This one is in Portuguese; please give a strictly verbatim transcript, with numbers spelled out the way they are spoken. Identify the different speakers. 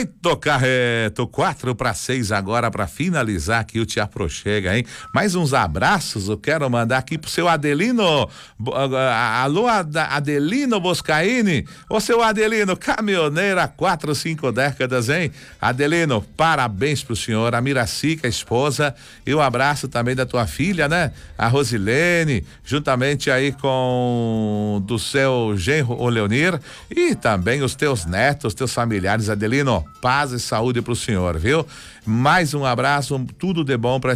Speaker 1: Feito, Carreto, quatro para seis agora para finalizar aqui o Te Aproxega, hein? Mais uns abraços eu quero mandar aqui pro seu Adelino, alô Adelino Boscaini, ô seu Adelino, caminhoneiro há quatro, cinco décadas, hein? Adelino, parabéns pro senhor, a Miracica, a esposa, e um abraço também da tua filha, né? A Rosilene, juntamente aí com do seu genro, o Leonir, e também os teus netos, teus familiares, Adelino, paz e saúde pro senhor, viu? Mais um abraço, tudo de bom pra